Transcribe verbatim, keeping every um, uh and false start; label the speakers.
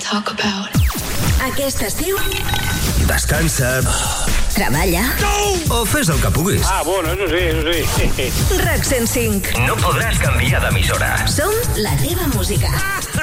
Speaker 1: talk about.
Speaker 2: Aquest estiu
Speaker 3: descansa,
Speaker 2: treballa
Speaker 3: o fes el que puguis.
Speaker 4: Ah, bueno, eso sí, eso sí.
Speaker 2: RAC cent cinc.
Speaker 3: No podràs canviar d'emissora.
Speaker 2: Som la teva música.